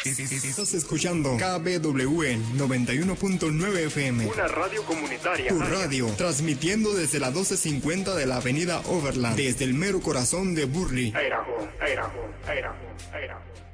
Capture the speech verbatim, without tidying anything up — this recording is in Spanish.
Estás escuchando K B W noventa y uno punto nueve F M. Una radio comunitaria. Tu radio, transmitiendo desde la doce cincuenta de la avenida Overland, desde el mero corazón de Burley. Idaho, Idaho, Idaho, Idaho.